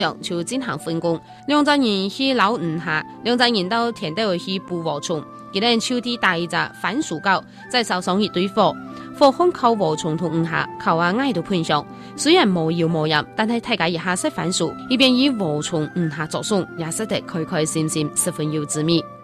就進行分工，兩個人去撈魚蝦，兩個人到田底去捕禾蟲。佢哋手提帶一隻番薯膠，再燒上一堆火，火烘烤禾蟲同魚蝦，烤啊挨到噴上。雖然無油無鹽，但係大家一下食番薯，一邊以禾蟲魚蝦作餸，也食得開開心心，十分有滋味。